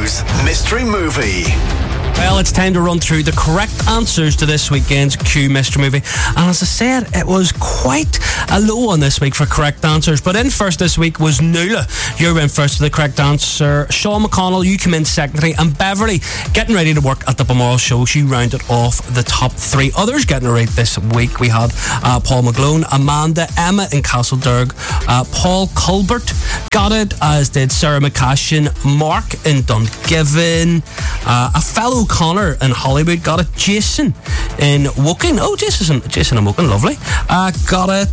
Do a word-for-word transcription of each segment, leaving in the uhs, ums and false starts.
Q's Mystery Movie. Well, it's time to run through the correct answers to this weekend's Q Mystery Movie. And as I said, it was quite a low one this week for correct answers. But in first this week was Nuala. You went first to the correct answer. Sean McConnell, you came in secondary. And Beverly, getting ready to work at the Balmoral Show, she rounded off the top three. Others getting it right this week, we had uh, Paul McGlone, Amanda, Emma in Castledurg, uh, Paul Culbert got it, as did Sarah McCashin, Mark in Dungiven, uh, a fellow Connor in Hollywood got it, Jason in Woking, oh Jason, Jason in Woking, lovely, uh, got it,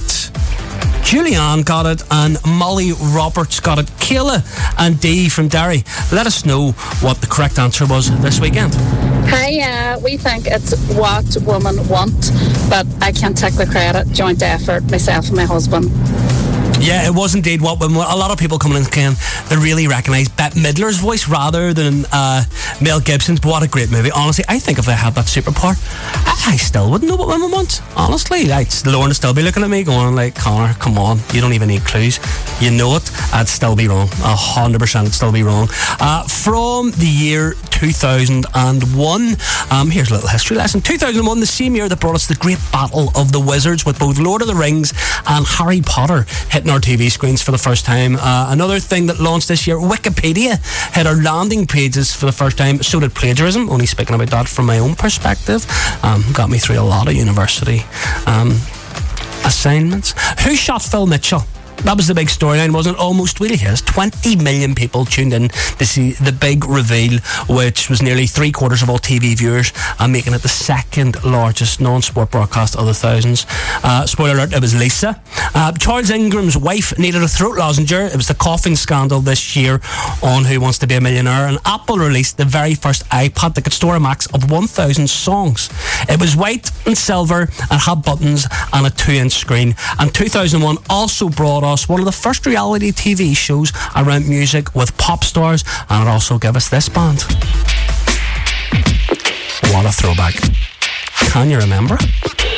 Julianne got it, and Molly Roberts got it. Kayla and Dee from Derry, let us know what the correct answer was this weekend. Hi, uh, we think it's What Women Want, but I can't take the credit. Joint effort, myself and my husband. Yeah, it was indeed What Women Want. A lot of people coming in can they really recognise Bette Midler's voice rather than uh, Mel Gibson's. But what a great movie. Honestly, I think if they had that superpower, I, I still wouldn't know what women want. Honestly, like, Lauren would still be looking at me going like, Connor, come on, you don't even need clues. You know it. I'd still be wrong. A hundred percent I'd still be wrong. Uh, from the year two thousand one, um, here's a little history lesson. two thousand one, the same year that brought us the great Battle of the Wizards, with both Lord of the Rings and Harry Potter hitting our T V screens for the first time. Uh, another thing that launched this year, Wikipedia hit our landing pages for the first time. So did plagiarism, only speaking about that from my own perspective. Um, got me through a lot of university um, assignments. Who shot Phil Mitchell? That was the big storyline, wasn't it? Almost really his. twenty million people tuned in to see the big reveal, which was nearly three quarters of all T V viewers and making it the second largest non-sport broadcast of the thousands. Uh, spoiler alert, it was Lisa. Uh, Charles Ingram's wife needed a throat lozenge. It was the coughing scandal this year on Who Wants to Be a Millionaire, and Apple released the very first iPad that could store a max of one thousand songs. It was white and silver and had buttons and a two-inch screen. And two thousand one also brought us one of the first reality T V shows around music with pop stars, and it also gave us this band. What a throwback. Can you remember it?